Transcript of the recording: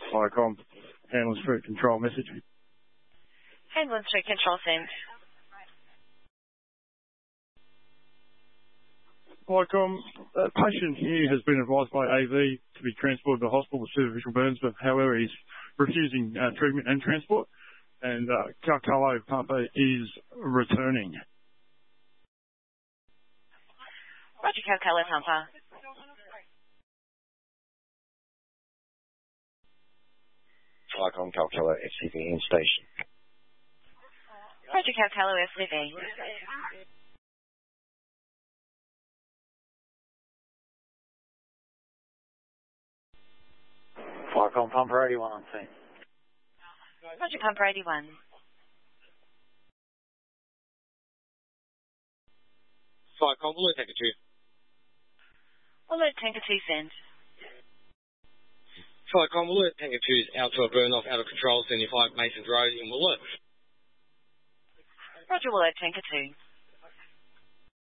Viacom, Hanlon Street Control message. Hanlon Street Control sent. Viacom, a patient here has been advised by AV to be transported to hospital with superficial burns, but however he's refusing treatment and transport, and Calcalo pumper is returning. Roger, Calcalo pumper. Viacom, Calcalo FCV in station. Roger, Calcalo FCV. Viacom, pumper 81 on scene. Roger, pumper 81. Viacom, Alert Tanker 2. Alert Tanker 2 sent. Viacom, Alert Tanker 2 is out to a burn off out of control, 75 Masons Road in Wollert. Roger, Alert Tanker 2.